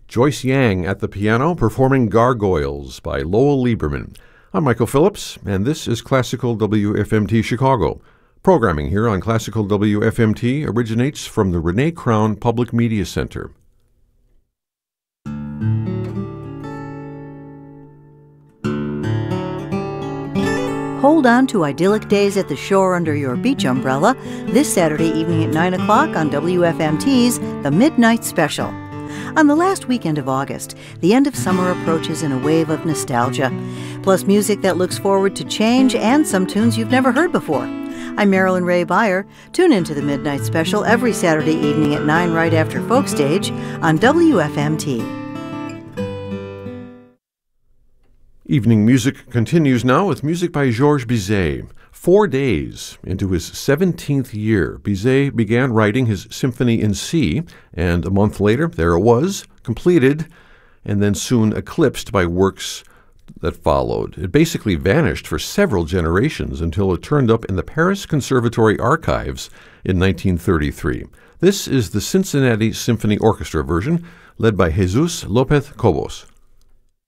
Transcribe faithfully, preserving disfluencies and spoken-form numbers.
Joyce Yang at the piano performing Gargoyles by Lowell Lieberman. I'm Michael Phillips, and this is Classical W F M T Chicago. Programming here on Classical W F M T originates from the Renee Crown Public Media Center. Hold on to idyllic days at the shore under your beach umbrella this Saturday evening at nine o'clock on W F M T's The Midnight Special. On the last weekend of August, the end of summer approaches in a wave of nostalgia, plus music that looks forward to change and some tunes you've never heard before. I'm Marilyn Ray Beyer. Tune in to The Midnight Special every Saturday evening at nine right after Folk Stage on W F M T. Evening music continues now with music by Georges Bizet. Four days into his seventeenth year, Bizet began writing his Symphony in C, and a month later, there it was, completed, and then soon eclipsed by works that followed. It basically vanished for several generations until it turned up in the Paris Conservatory archives in nineteen thirty-three. This is the Cincinnati Symphony Orchestra version, led by Jesus Lopez Cobos.